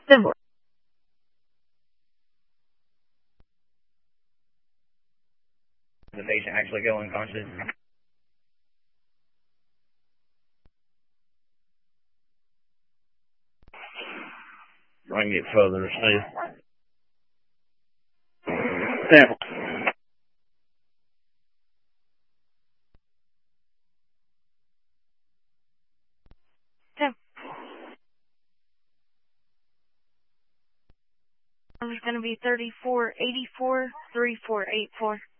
10-4. The patient actually go unconscious. Bring it further, see. 10-4. It's going to be 3484 3484.